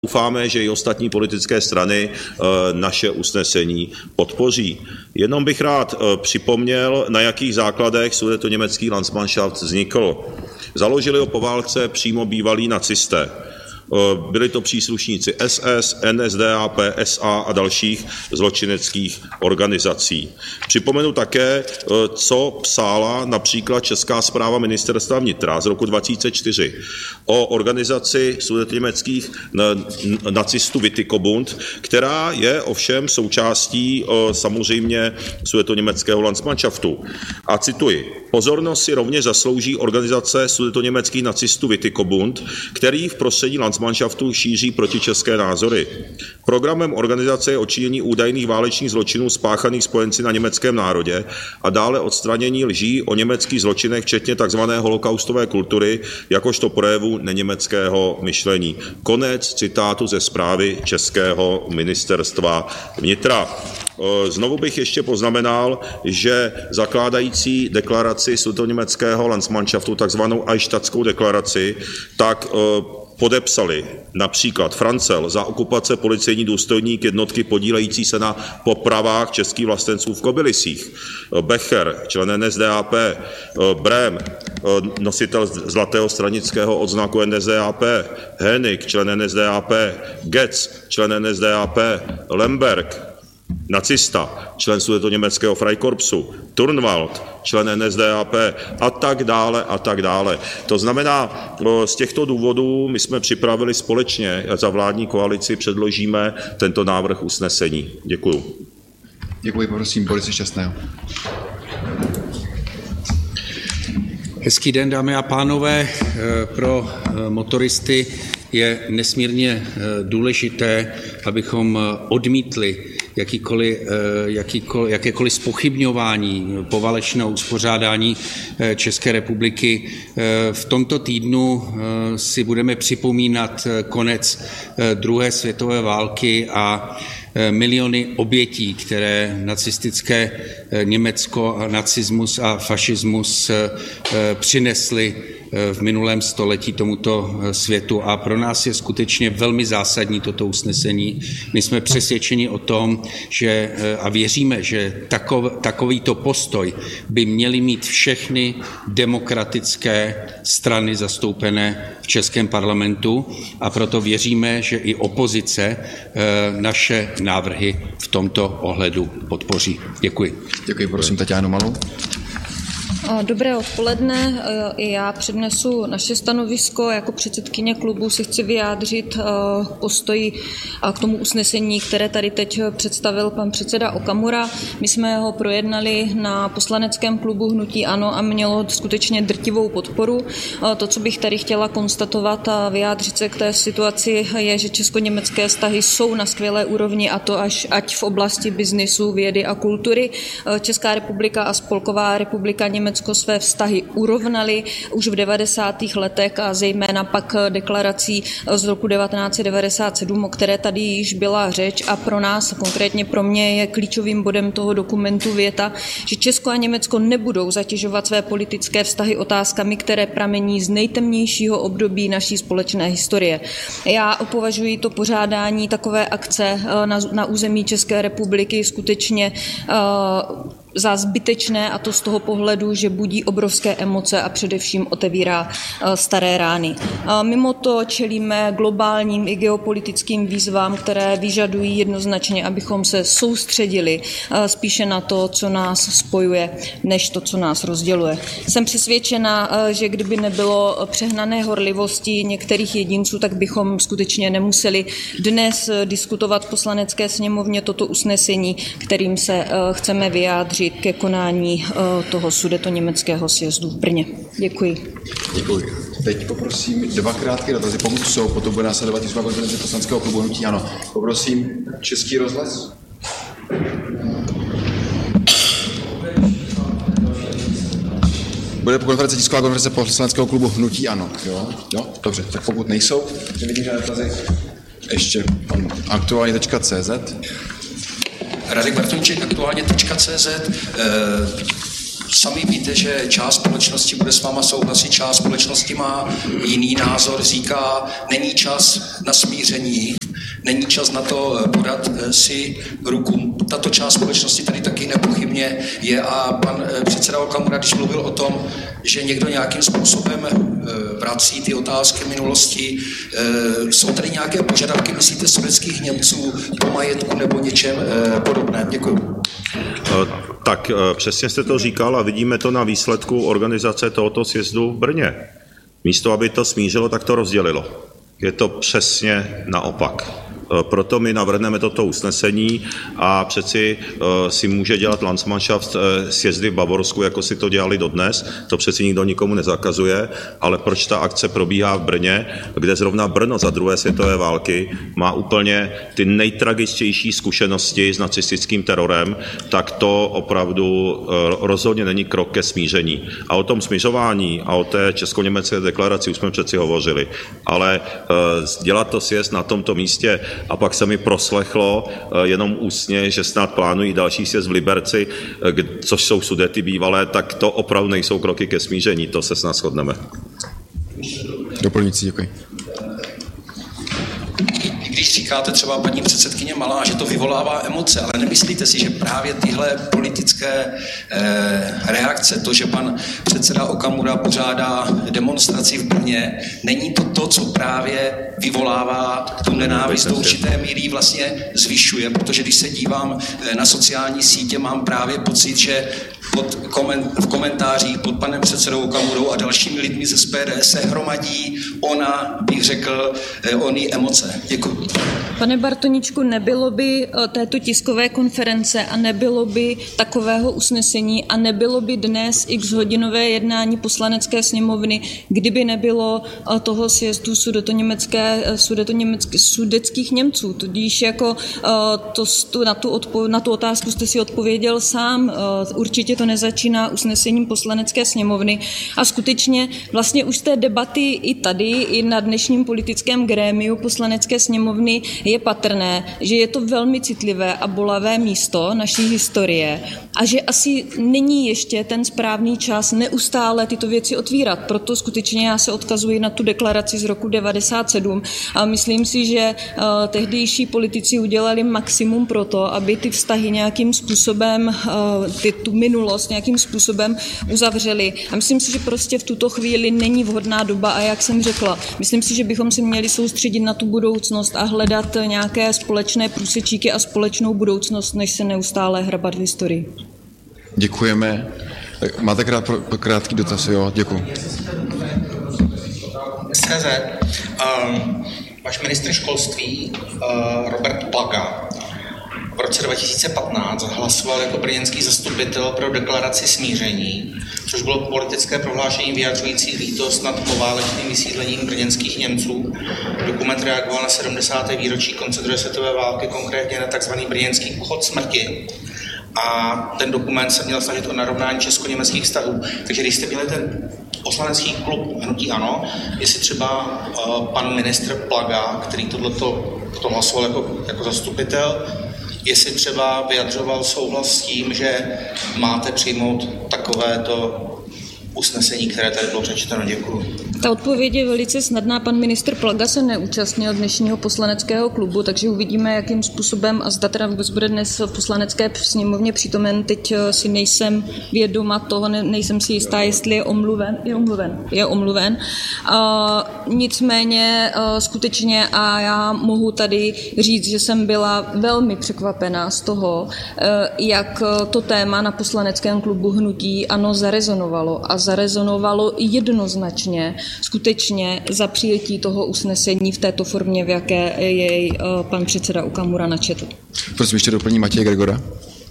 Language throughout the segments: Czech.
Doufáme, že i ostatní politické strany naše usnesení podpoří. Jenom bych rád připomněl, na jakých základech sudetoněmecký Landsmannschaft vznikl. Založili ho po válce přímo bývalí nacisté. Byli to příslušníci SS, NSDAP, SA a dalších zločineckých organizací. Připomenu také, co psala například Česká správa ministerstva vnitra z roku 2004 o organizaci sudetoněmeckých nacistů Witikobund, která je ovšem součástí samozřejmě sudetoněmeckého Landsmannschaftu. A cituji: pozornost si rovněž zaslouží organizace sudetoněmeckých nacistů Witikobund, který v prostředí Landsmannschaftu šíří protičeské názory. Programem organizace je odčinění údajných válečných zločinů spáchaných spojenci na německém národě a dále odstranění lží o německých zločinech, včetně tzv. Holokaustové kultury, jakožto projevu neněmeckého myšlení. Konec citátu ze zprávy Českého ministerstva vnitra. Znovu bych ještě poznamenal, že zakládající deklaraci sudetoněmeckého Landsmannschaftu, takzvanou Eichstättskou deklaraci, tak podepsali například Franzel za okupace policejní důstojník jednotky podílející se na popravách českých vlastenců v Kobylisích, Becher, člen NSDAP, Brém, nositel zlatého stranického odznaku NSDAP, Hönig, člen NSDAP, Getz, člen NSDAP, Lemberg, nacista, člen sudetoněmeckého Freikorpsu, Turnwald, člen NSDAP a tak dále a tak dále. To znamená, z těchto důvodů my jsme připravili společně za vládní koalici, předložíme tento návrh usnesení. Děkuju. Děkuji, prosím Borise Šťastného. Hezký den, dámy a pánové. Pro motoristy je nesmírně důležité, abychom odmítli jakékoliv zpochybňování poválečného uspořádání České republiky. V tomto týdnu si budeme připomínat konec druhé světové války a miliony obětí, které nacistické Německo, nacismus a fašismus přinesly v minulém století tomuto světu. A pro nás je skutečně velmi zásadní toto usnesení. My jsme přesvědčeni o tom, že a věříme, že takovýto postoj by měly mít všechny demokratické strany zastoupené v českém parlamentu, a proto věříme, že i opozice naše návrhy v tomto ohledu podpoří. Děkuji. Děkuji, prosím Taťánu Malou. Dobré odpoledne. I já přednesu naše stanovisko. Jako předsedkyně klubu si chci vyjádřit postoji k tomu usnesení, které tady teď představil pan předseda Okamura. My jsme ho projednali na poslaneckém klubu Hnutí ANO a mělo skutečně drtivou podporu. To, co bych tady chtěla konstatovat a vyjádřit se k té situaci, je, že česko-německé vztahy jsou na skvělé úrovni, a to ať v oblasti biznisu, vědy a kultury. Česká republika a Spolková republika Německo své vztahy urovnaly už v 90. letech a zejména pak deklarací z roku 1997, o které tady již byla řeč, a pro nás, konkrétně pro mě, je klíčovým bodem toho dokumentu věta, že Česko a Německo nebudou zatěžovat své politické vztahy otázkami, které pramení z nejtemnějšího období naší společné historie. Já považuji to pořádání takové akce na území České republiky skutečně za zbytečné, a to z toho pohledu, že budí obrovské emoce a především otevírá staré rány. Mimo to čelíme globálním i geopolitickým výzvám, které vyžadují jednoznačně, abychom se soustředili spíše na to, co nás spojuje, než to, co nás rozděluje. Jsem přesvědčena, že kdyby nebylo přehnané horlivosti některých jedinců, tak bychom skutečně nemuseli dnes diskutovat v Poslanecké sněmovně toto usnesení, kterým se chceme vyjádřit ke konání toho sudetoněmeckého sjezdu v Brně. Děkuji. Děkuji. Teď poprosím dva krátké dotazy, pokud jsou, potom bude následovat tisková konference poslaneckého klubu Hnutí ANO. Poprosím Český rozhlas. Bude konference, tisková konference poslaneckého klubu Hnutí ANO. Jo? Dobře, tak pokud nejsou, nevidím žádné dotazy, ještě aktuálně.cz. Radek Bartoníček, aktuálně.cz. Sami víte, že část společnosti bude s váma souhlasit, část společnosti má jiný názor, říká, není čas na smíření, není čas na to podat si ruku. Tato část společnosti tady taky nepochybně je a pan předseda Okamura, když mluvil o tom, že někdo nějakým způsobem vrací ty otázky minulosti, jsou tady nějaké požadavky, myslíte, sovětských Němců po majetku nebo něčem podobném? Děkuji. Tak přesně jste to říkal a vidíme to na výsledku organizace tohoto sjezdu v Brně. Místo, aby to smířilo, tak to rozdělilo. Je to přesně naopak. Proto my navrhneme toto usnesení a přeci si může dělat Landsmannschaft sjezdy v Bavorsku, jako si to dělali dodnes, to přeci nikdo nikomu nezakazuje, ale proč ta akce probíhá v Brně, kde zrovna Brno za druhé světové války má úplně ty nejtragičtější zkušenosti s nacistickým terorem, tak to opravdu rozhodně není krok ke smíření. A o tom smířování a o té česko-německé deklaraci už jsme přeci hovořili, ale dělat to sjezd na tomto místě. A pak se mi proslechlo jenom ústně, že snad plánují další sjezd v Liberci, což jsou Sudety bývalé, tak to opravdu nejsou kroky ke smíření, to se snad shodneme. Doplňující, děkuji. Když říkáte třeba paní předsedkyně Malá, že to vyvolává emoce, ale nemyslíte si, že právě tyhle politické reakce, to, že pan předseda Okamura pořádá demonstraci v Brně, není to to, co právě vyvolává tu nenávist do určité míry vlastně zvyšuje, protože když se dívám na sociální sítě, mám právě pocit, že v komentářích pod panem předsedou Okamurou a dalšími lidmi ze SPD se hromadí bych řekl, ony emoce. Děkuji. Pane Bartoníčku, nebylo by této tiskové konference a nebylo by takového usnesení a nebylo by dnes x-hodinové jednání Poslanecké sněmovny, kdyby nebylo toho sjezdu sudetských Němců. Tudíž jako na tu otázku jste si odpověděl sám. Určitě to nezačíná usnesením Poslanecké sněmovny a skutečně vlastně už z té debaty i tady, i na dnešním politickém grémiu Poslanecké sněmovny je patrné, že je to velmi citlivé a bolavé místo naší historie a že asi není ještě ten správný čas neustále tyto věci otvírat. Proto skutečně já se odkazuji na tu deklaraci z roku 1997 a myslím si, že tehdejší politici udělali maximum pro to, aby ty vztahy nějakým způsobem, tu minulost nějakým způsobem uzavřeli. A myslím si, že prostě v tuto chvíli není vhodná doba a jak jsem řekla, myslím si, že bychom se měli soustředit na tu budoucnost a hledat nějaké společné průsečíky a společnou budoucnost, než se neustále hrabat v historii. Děkujeme. Máte krátký dotaz, jo? Děkuji. Váš ministr školství Robert Plaga v roce 2015 hlasoval jako brněnský zastupitel pro deklaraci smíření, což bylo politické prohlášení vyjadřující lítost nad poválečným vysídlením brněnských Němců. Dokument reagoval na 70. výročí konce druhé světové války, konkrétně na tzv. Brněnský pochod smrti. A ten dokument se měl snažit o narovnání česko-německých vztahů. Takže když jste měli ten poslanecký klub hnutí ANO, jestli třeba pan ministr Plaga, který to hlasoval jako zastupitel, jestli třeba vyjadřoval souhlas s tím, že máte přijmout takovéto usnesení, které tady bylo přečteno. Děkuji. Ta odpověď je velice snadná. Pan ministr Plaga se neúčastnil dnešního poslaneckého klubu, takže uvidíme, jakým způsobem a zda teda vůbec bude dnes v poslanecké sněmovně přítomen. Teď si nejsem vědoma toho, nejsem si jistá, jestli je omluven. Je omluven. Nicméně skutečně a já mohu tady říct, že jsem byla velmi překvapená z toho, jak to téma na poslaneckém klubu hnutí ANO zarezonovalo a zarezonovalo jednoznačně skutečně za přijetí toho usnesení v této formě, v jaké jej pan předseda Okamura načetl. Prosím, ještě doplní Matěj Gregora.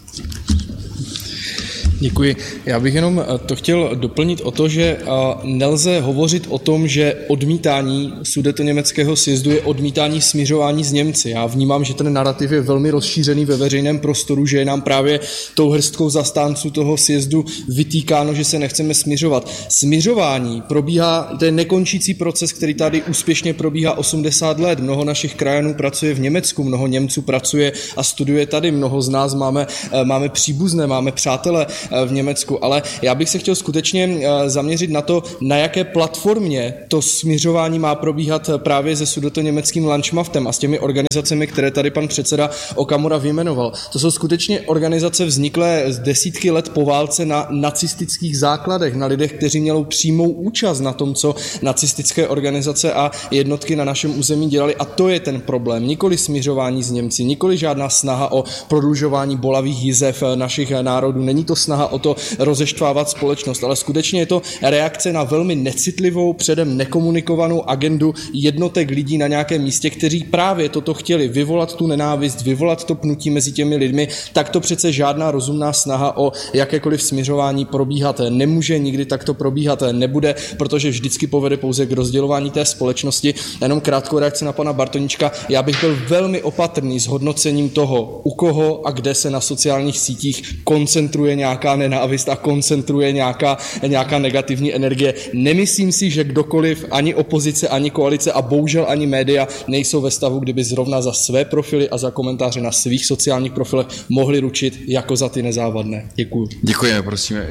Děkuji. Já bych jenom to chtěl doplnit o to, že nelze hovořit o tom, že odmítání sudetoněmeckého sjezdu je odmítání smiřování s Němci. Já vnímám, že ten narrativ je velmi rozšířený ve veřejném prostoru, že je nám právě tou hrstkou zastánců toho sjezdu vytýkáno, že se nechceme smiřovat. Smiřování probíhá, to je nekončící proces, který tady úspěšně probíhá 80 let. Mnoho našich krajanů pracuje v Německu, mnoho Němců pracuje a studuje tady, mnoho z nás máme příbuzné, máme přátele v Německu. Ale já bych se chtěl skutečně zaměřit na to, na jaké platformě to smiřování má probíhat právě se sudetoněmeckým Landschaftem a s těmi organizacemi, které tady pan předseda Okamura vyjmenoval. To jsou skutečně organizace vzniklé z desítky let po válce na nacistických základech, na lidech, kteří měli přímou účast na tom, co nacistické organizace a jednotky na našem území dělali. A to je ten problém. Nikoli smiřování s Němci, nikoli žádná snaha o prodlužování bolavých jizev našich národů. Není to snaha o to rozeštvávat společnost, ale skutečně je to reakce na velmi necitlivou, předem nekomunikovanou agendu jednotek lidí na nějakém místě, kteří právě toto chtěli, vyvolat tu nenávist, vyvolat to pnutí mezi těmi lidmi. Tak to přece žádná rozumná snaha o jakékoliv smiřování probíhat nemůže, nikdy takto probíhat nebude, protože vždycky povede pouze k rozdělování té společnosti. Jenom krátkou reakci na pana Bartoníčka. Já bych byl velmi opatrný s hodnocením toho, u koho a kde se na sociálních sítích koncentruje nějaká nenávist a koncentruje nějaká negativní energie. Nemyslím si, že kdokoliv, ani opozice, ani koalice a bohužel ani média nejsou ve stavu, kdyby zrovna za své profily a za komentáře na svých sociálních profilech mohli ručit jako za ty nezávadné. Děkuju. Děkujeme, prosíme.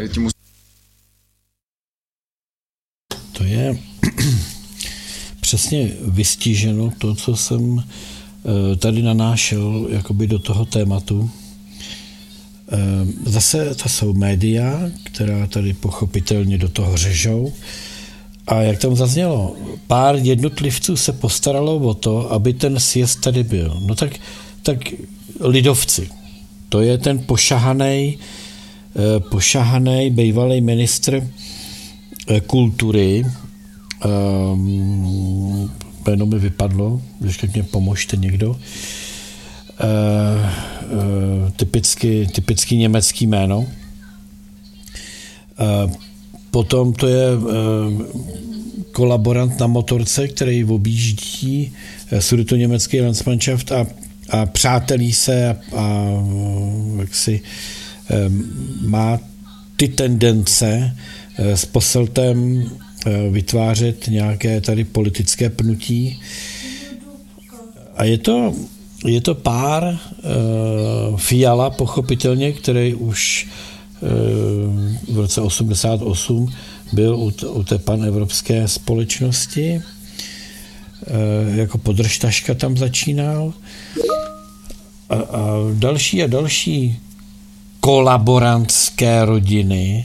To je přesně vystiženo to, co jsem tady nanášel jakoby do toho tématu. Zase to jsou média, která tady pochopitelně do toho řežou. A jak tam zaznělo, pár jednotlivců se postaralo o to, aby ten sjezd tady byl. No tak lidovci. To je ten pošahaný bývalý ministr kultury. Jméno mi vypadlo, když mě pomožte někdo. Typicky německý jméno. Potom to je kolaborant na motorce, který objíždí sudetoněmecký Landsmannschaft a přátelí se a jaksi má ty tendence s Posseltem vytvářet nějaké tady politické pnutí. A je to pár Fiala, pochopitelně, který už v roce 88 byl u té panevropské společnosti. Jako podržtaška tam začínal. A další kolaborantské rodiny,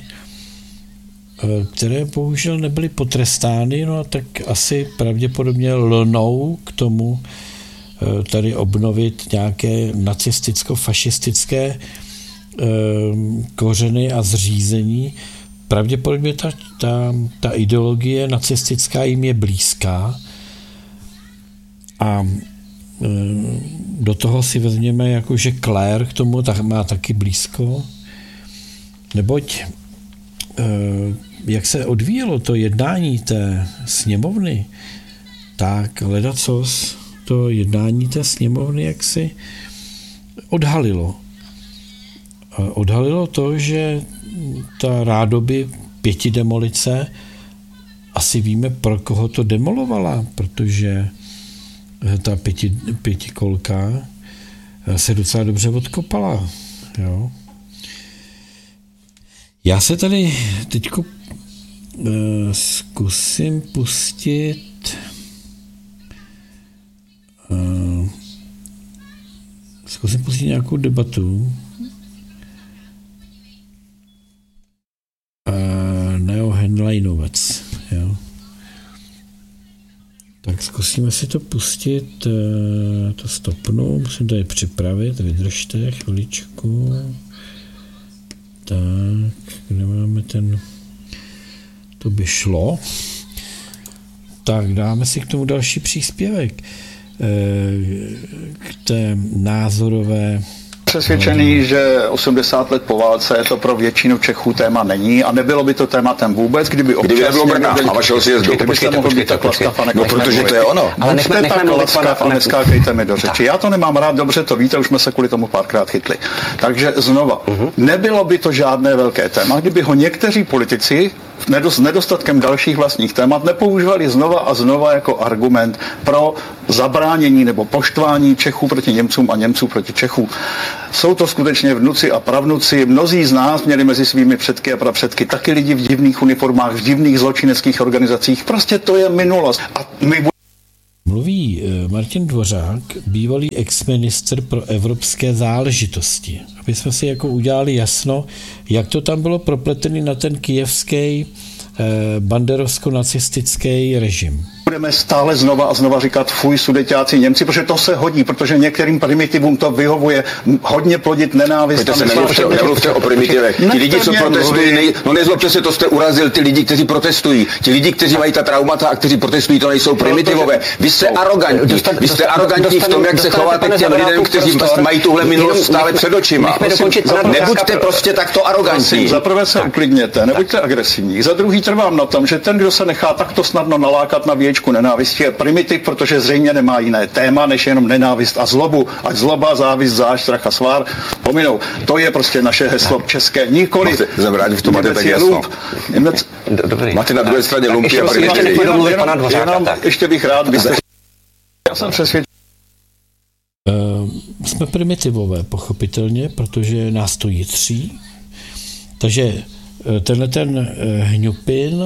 které bohužel nebyly potrestány, no a tak asi pravděpodobně lnou k tomu tady obnovit nějaké nacisticko-fašistické kořeny a zřízení. Pravděpodobně ta ideologie nacistická jim je blízká a do toho si vezměme, jako že Claire k tomu má taky blízko, neboť jak se odvíjelo to jednání té sněmovny, tak ledacos to jednání té sněmovny jaksi odhalilo. Odhalilo to, že ta rádoby pětidemolice, asi víme, pro koho to demolovala, protože ta pětikolka se docela dobře odkopala. Jo. Já se tady teďko zkusím pustit nějakou debatu. Neo Henleinovec. Jo. Tak zkusíme si to pustit, to stopnu, musím tady připravit, vydržte chviličku. Tak, kde máme to by šlo. Tak, dáme si k tomu další příspěvek. K té názorové... Přesvědčený, že 80 let po válce to pro většinu Čechů téma není a nebylo by to tématem vůbec, kdyby nebylo Brna a vašeho sjezdu. Počkejte. No, protože to je ono. Ale buďte tak laskav a neskákejte mi do řeči. Já to nemám rád, dobře to víte, už jsme se kvůli tomu párkrát chytli. Takže znova, nebylo by to žádné velké téma, kdyby ho někteří politici s nedostatkem dalších vlastních témat nepoužívali znova a znova jako argument pro zabránění nebo poštvání Čechů proti Němcům a Němců proti Čechům. Jsou to skutečně vnuci a pravnuci. Mnozí z nás měli mezi svými předky a prapředky taky lidi v divných uniformách, v divných zločineckých organizacích. Prostě to je minulost. A my Mluví Martin Dvořák, bývalý exministr pro evropské záležitosti. Aby jsme si jako udělali jasno, jak to tam bylo propletený na ten kyjevský banderovsko-nacistický režim. Budeme stále znova a znova říkat fuj sudeťáci Němci, protože to se hodí, protože některým primitivům to vyhovuje hodně plodit nenávist. Nemluvte o primitivech. Ti lidi, co protestují, nezlobte se, to jste urazil ty lidi, kteří protestují. Ti lidi, kteří mají ta traumata a kteří protestují, to nejsou primitivové. Vy jste arrogantní. Vy jste arrogantní v tom, jak se chováte k těm lidem, kteří mají tuhle minulost stále před očima. Nebuďte prostě takto arogantní. Za prvé se uklidněte, nebuďte agresivní. Za druhý trvám na tom, že ten, kdo se nechá takto snadno nalákat na věčku nenávisti, je primitiv, protože zřejmě nemá jiné téma, než jenom nenávist a zlobu. Ať zloba, závist, zášť, strach a svár pominou. To je prostě naše heslo české. Nikoli. Zabránit v tom máte tak jasno. Máte na druhé straně lumpy a primitivy. Ještě bych rád, byste... Já jsem přesvědčen. Jsme primitivové, pochopitelně, protože nás to jitří. Takže tenhle ten hňupin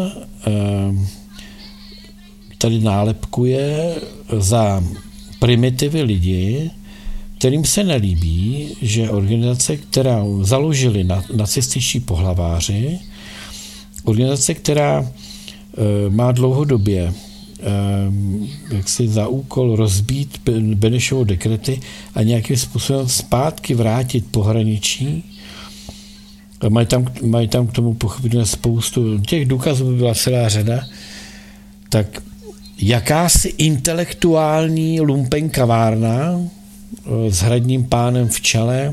tady nálepkuje za primitivy lidi, kterým se nelíbí, že organizace, která založili nacističtí pohlaváři, organizace, která má dlouhodobě jaksi za úkol rozbít Benešovo dekrety a nějakým způsobem zpátky vrátit pohraničí. Mají tam k tomu pochopitelně spoustu, těch důkazů by byla celá řada, tak jakási intelektuální lumpenkavárna s hradním pánem v čele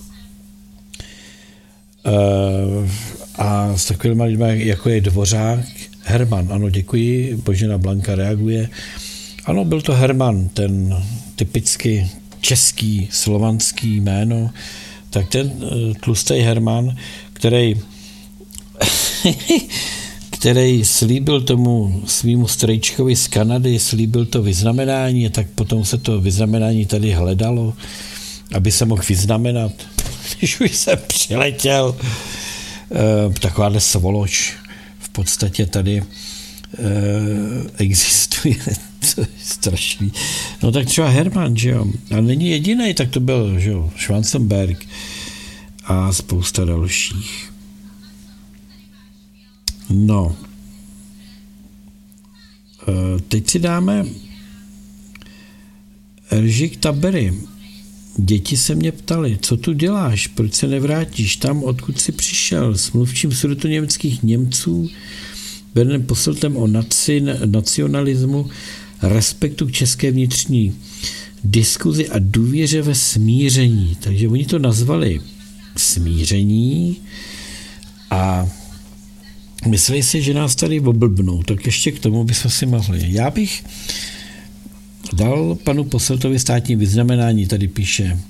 a s takovými lidmi, jako je Dvořák, Herman, ano, děkuji, Božena Blanka reaguje. Ano, byl to Herman, ten typicky český, slovanský jméno, tak ten tlustý Herman, který slíbil tomu svýmu strejčkovi z Kanady, slíbil to vyznamenání, tak potom se to vyznamenání tady hledalo, aby se mohl vyznamenat. Když už jsem přiletěl, takováhle svoloč v podstatě tady existuje, to je strašný. No tak třeba Herman, že jo, a není jediný, tak to byl, že jo, Schwarzenberg a spousta dalších. No. Teď si dáme Eržik Tabery. Děti se mě ptali, co tu děláš, proč se nevrátíš tam, odkud jsi přišel, s mluvčím sudetoněmeckých Němců, vedeným poselem o nacionalismu, respektu k české vnitřní diskuzi a důvěře ve smíření. Takže oni to nazvali smíření a mysleli si, že nás tady oblbnou, tak ještě k tomu bychom si mohli. Já bych dal panu Posseltovi státní vyznamenání, tady píše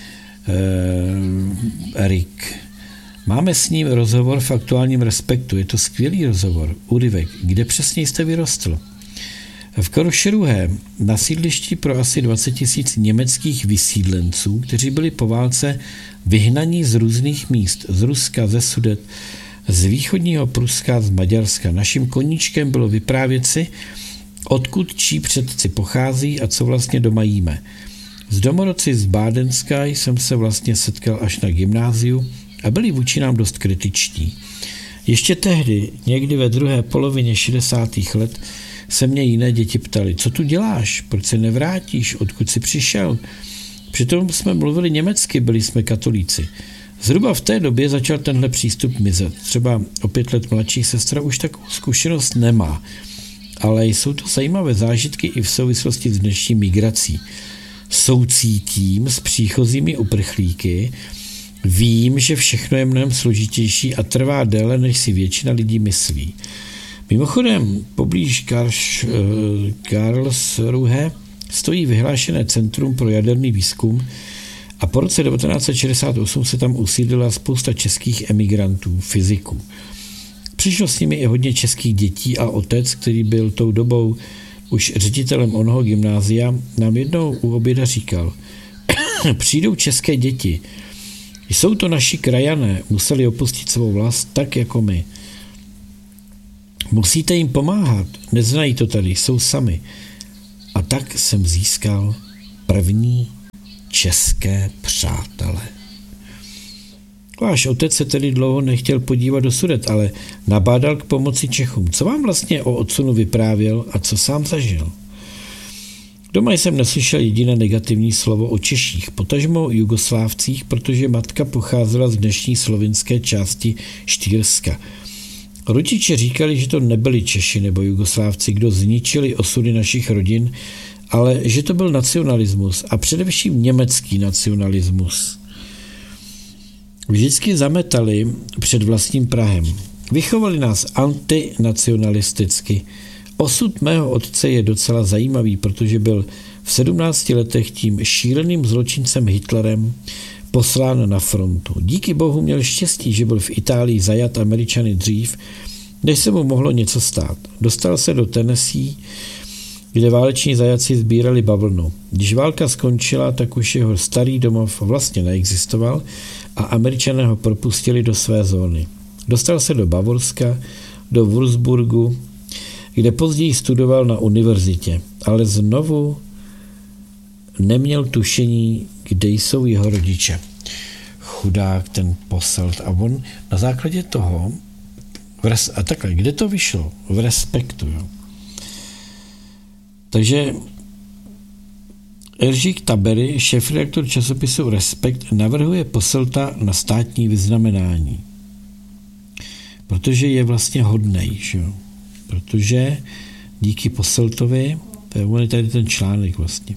Erik. Máme s ním rozhovor v aktuálním Respektu, je to skvělý rozhovor. Úryvek, kde přesně jste vyrostl? V Krošeruhé, na sídlišti pro asi 20 000 německých vysídlenců, kteří byli po válce vyhnaní z různých míst, z Ruska, ze Sudet, z východního Pruska, z Maďarska. Naším koníčkem bylo vyprávět si, odkud čí předci pochází a co vlastně doma jíme. S domorodci z Bádenska jsem se vlastně setkal až na gymnáziu a byli vůči nám dost kritičtí. Ještě tehdy, někdy ve druhé polovině 60. let, se mě jiné děti ptali, co tu děláš, proč se nevrátíš, odkud jsi přišel. Přitom jsme mluvili německy, byli jsme katolíci. Zhruba v té době začal tenhle přístup mizet. Třeba o 5 let mladší sestra už takovou zkušenost nemá. Ale jsou to zajímavé zážitky i v souvislosti s dnešní migrací. Soucítím s příchozími uprchlíky, vím, že všechno je mnohem složitější a trvá déle, než si většina lidí myslí. Mimochodem, poblíž Karlsruhe stojí vyhlášené Centrum pro jaderný výzkum a po roce 1968 se tam usídlila spousta českých emigrantů, fyziků. Přišlo s nimi i hodně českých dětí a otec, který byl tou dobou už ředitelem onoho gymnázia, nám jednou u oběda říkal, přijdou české děti, jsou to naši krajané, museli opustit svou vlast tak jako my. Musíte jim pomáhat, neznají to tady, jsou sami. A tak jsem získal první české přátele. Váš otec se tedy dlouho nechtěl podívat do Sudet, ale nabádal k pomoci Čechům. Co vám vlastně o odsunu vyprávěl a co sám zažil? Doma jsem neslyšel jediné negativní slovo o Češích, potažmo Jugoslávcích, protože matka pocházela z dnešní slovinské části Štýrska. Rodiče říkali, že to nebyli Češi nebo Jugoslávci, kdo zničili osudy našich rodin, ale že to byl nacionalismus a především německý nacionalismus. Vždycky zametali před vlastním prahem. Vychovali nás antinacionalisticky. Osud mého otce je docela zajímavý, protože byl v 17 letech tím šíleným zločincem Hitlerem poslán na frontu. Díky bohu měl štěstí, že byl v Itálii zajat Američany dřív, než se mu mohlo něco stát. Dostal se do Tennessee, kde váleční zajatci sbírali bavlnu. Když válka skončila, tak už jeho starý domov vlastně neexistoval a Američané ho propustili do své zóny. Dostal se do Bavorska, do Würzburgu, kde později studoval na univerzitě, ale znovu neměl tušení, kde jsou jeho rodiče. Chudák ten Posselt. A on na základě toho, a takhle, kde to vyšlo? V Respektu. Jo. Takže Eržík Tabery, šéfredaktor časopisu Respekt, navrhuje Posselta na státní vyznamenání. Protože je vlastně hodnej, že jo. Protože díky Posseltovi, on je tady ten článek vlastně.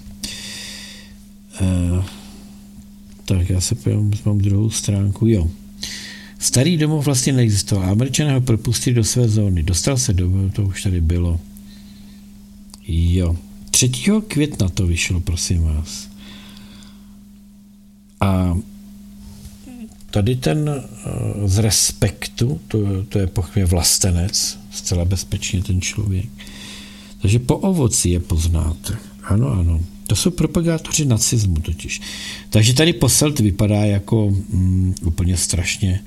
Tak já se pojďme, mám druhou stránku, jo. Starý domov vlastně neexistoval. Američané ho propustili do své zóny. Dostal se do, to už tady bylo. Jo. 3. května to vyšlo, prosím vás. A tady ten z Respektu, to je pochopně vlastenec, zcela bezpečně ten člověk. Takže po ovoci je poznáte. Ano, ano. To jsou propagátoři nacismu totiž. Takže tady Posselt vypadá jako úplně strašně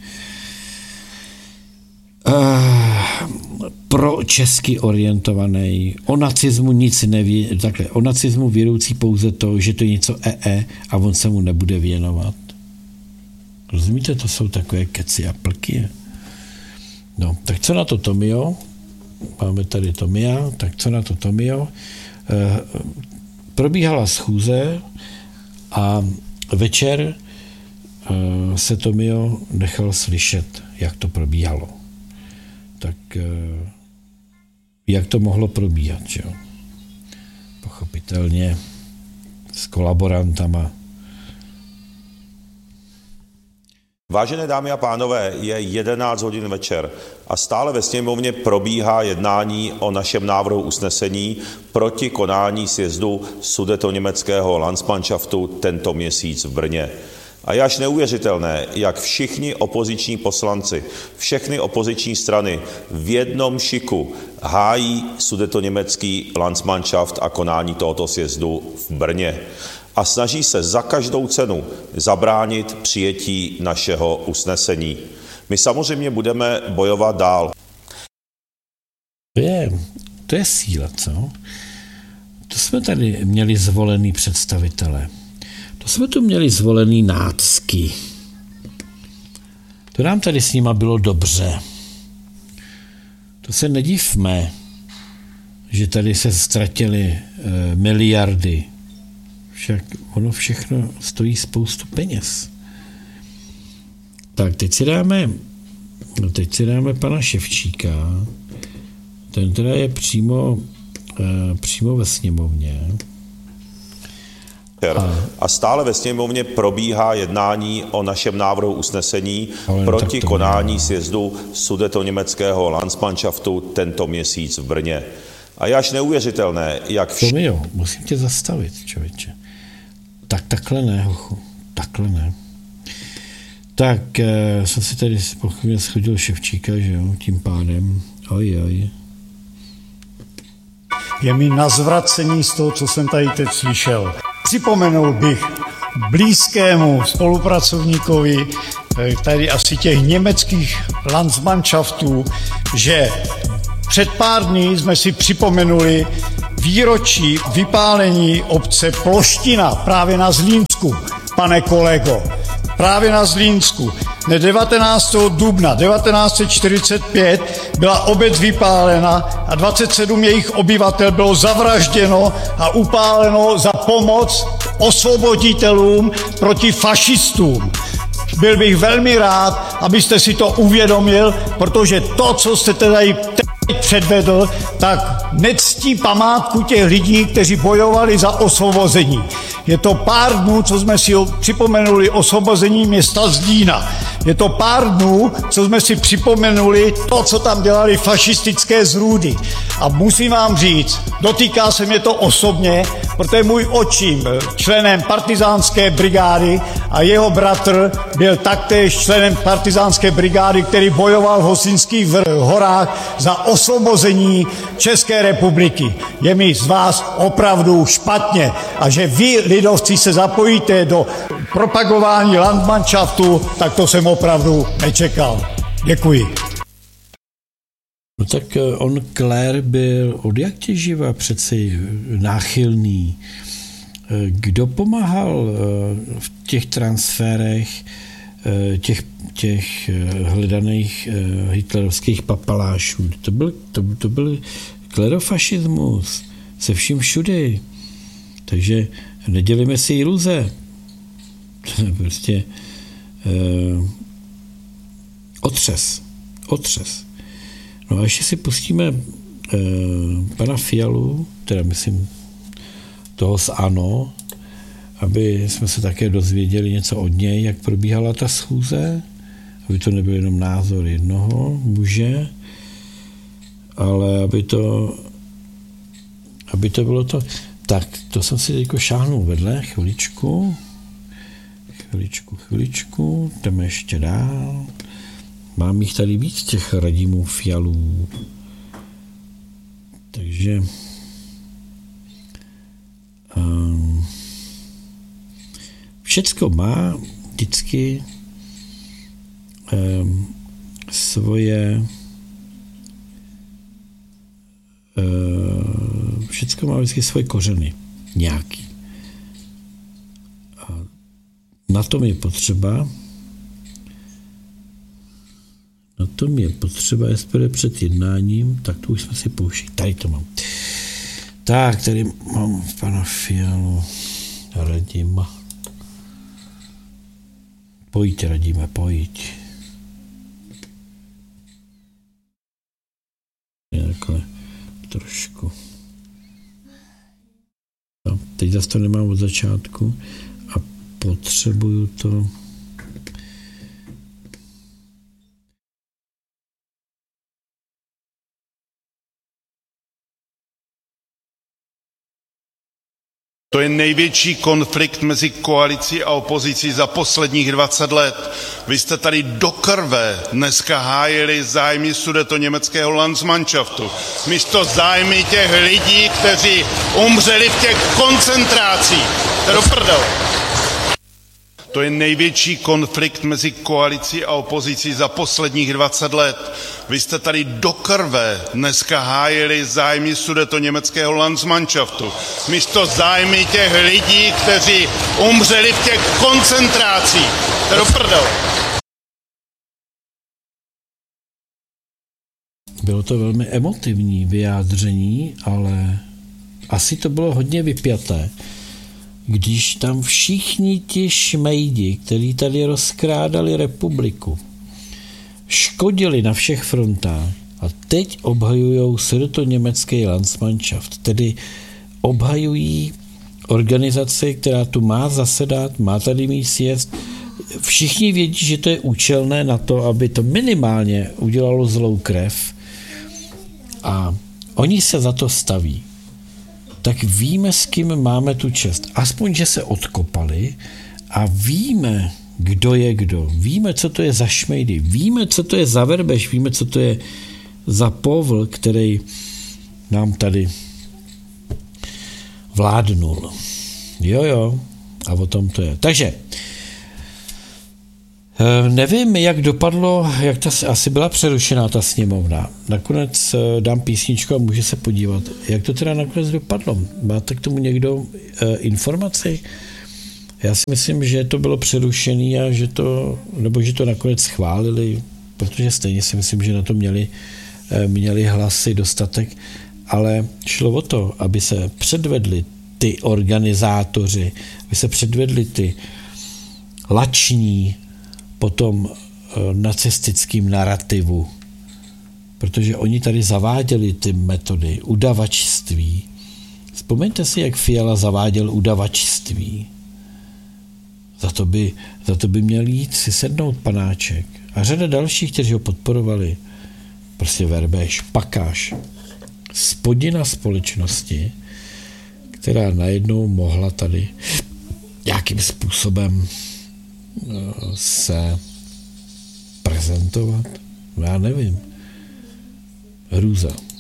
pro česky orientovaný. O nacismu nic neví, takhle, o nacismu vědoucí pouze to, že to je něco a on se mu nebude věnovat. Rozumíte, to jsou takové keci a plky. No, tak co na to Tomio? Máme tady Tomia, tak co na to Tomio? Probíhala schůze a večer se Tomio nechal slyšet, jak to probíhalo. Tak jak to mohlo probíhat, jo? Pochopitelně s kolaborantama. Vážené dámy a pánové, je 11 hodin večer a stále ve sněmovně probíhá jednání o našem návrhu usnesení proti konání sjezdu sudetoněmeckého Landsmannschaftu tento měsíc v Brně. A je až neuvěřitelné, jak všichni opoziční poslanci, všechny opoziční strany v jednom šiku hájí sudetoněmecký Landsmannschaft a konání tohoto sjezdu v Brně a snaží se za každou cenu zabránit přijetí našeho usnesení. My samozřejmě budeme bojovat dál. To je síla, co? To jsme tady měli zvolený představitele. To jsme tu měli zvolený nácky. To nám tady s nima bylo dobře. To se nedivme, že tady se ztratily miliardy. Však ono všechno stojí spoustu peněz. Tak teď si dáme pana Ševčíka. Ten teda je přímo ve sněmovně. A stále ve sněmovně probíhá jednání o našem návrhu usnesení proti konání sjezdu sudetoněmeckého Landsmannschaftu tento měsíc v Brně. A je až neuvěřitelné, jak Tomio, musím tě zastavit, člověče. Takhle ne, hochu. Takhle ne. tak jsem si tady po chvíli schodil Ševčíka, že jo, tím pádem. Oj. Je mi na zvracení z toho, co jsem tady teď slyšel. Připomenul bych blízkému spolupracovníkovi tady asi těch německých Landsmannschaftů, že před pár dní jsme si připomenuli výročí vypálení obce Ploština právě na Zlínsku, pane kolego. Právě na Zlínsku. 19. dubna 1945 byla obec vypálena a 27 jejich obyvatel bylo zavražděno a upáleno za pomoc osvoboditelům proti fašistům. Byl bych velmi rád, abyste si to uvědomil, protože to, co jste tady předvedl, tak nectí památku těch lidí, kteří bojovali za osvobození. Je to pár dnů, co jsme si připomenuli osvobození města Zlína. Je to pár dnů, co jsme si připomenuli to, co tam dělali fašistické zrůdy. A musím vám říct, dotýká se mě to osobně, protože můj otčím byl členem partizánské brigády a jeho bratr byl taktéž členem partizánské brigády, který bojoval v Hostinských horách za osvobození České republiky. Je mi z vás opravdu špatně a že vy, lidovci, se zapojíte do propagování Landsmannschaftu, tak to jsem opravdu nečekal. Děkuji. No tak on Klér byl od jak těživa přeci náchylný. Kdo pomáhal v těch transferech těch hledaných hitlerovských papalášů? To byl klerofašismus se vším všudy. Takže nedělíme si iluze. Prostě otřes. No a ještě si pustíme pana Fialu, teda myslím toho z ANO, aby jsme se také dozvěděli něco od něj, jak probíhala ta schůze, aby to nebyl jenom názor jednoho muže, ale aby to bylo to. Tak, to jsem si teďko šáhnul vedle, chviličku, jdeme ještě dál. Mám jich tady víc, těch Radimů Fialů. Takže všecko má vždycky všecko má vždycky svoje kořeny. Nějaký. A na tom je potřeba SPD před jednáním, tak to už jsme si poušli. Tady to mám. Tak, tady mám pana Fialu, Radima. Pojď, Radime, pojď. Takhle trošku. No, teď zase to nemám od začátku a potřebuju to. To je největší konflikt mezi koalicí a opozicí za posledních 20 let. Vy jste tady do krve dneska hájili zájmy sudetoněmeckého Landsmannschaftu. Místo zájmy těch lidí, kteří umřeli v těch koncentrácích. To je do prdele. To je největší konflikt mezi koalicí a opozicí za posledních 20 let. Vy jste tady do krve dneska hájili zájmy sudetoněmeckého Landsmannschaftu. Místo zájmy těch lidí, kteří umřeli v těch koncentrácích. To je do prdele. Bylo to velmi emotivní vyjádření, ale asi to bylo hodně vypjaté. Když tam všichni ti šmejdi, kteří tady rozkrádali republiku, škodili na všech frontách a teď obhajujou sudetoněmecký Landsmannschaft, tedy obhajují organizaci, která tu má zasedat, má tady mít sjezd. Všichni vědí, že to je účelné na to, aby to minimálně udělalo zlou krev a oni se za to staví. Tak víme, s kým máme tu čest. Aspoň, že se odkopali a víme, kdo je kdo. Víme, co to je za šmejdy. Víme, co to je za verbež. Víme, co to je za povl, který nám tady vládnul. Jo. A o tom to je. Takže nevím, jak dopadlo, jak asi byla přerušená ta sněmovna. Nakonec dám písničku a může se podívat, jak to teda nakonec dopadlo. Máte k tomu někdo informaci? Já si myslím, že to bylo přerušené a že to nakonec schválili, protože stejně si myslím, že na to měli hlasy dostatek, ale šlo o to, aby se předvedli ty organizátoři, aby se předvedli ty lační po tom nacistickým narrativu, protože oni tady zaváděli ty metody udavačství. Vzpomeňte si, jak Fiala zaváděl udavačství. Za to by měl jít si sednout panáček. A řada dalších, kteří ho podporovali, prostě verbež, pakáš, spodina společnosti, která najednou mohla tady nějakým způsobem se prezentovat. Já nevím. Hrůza.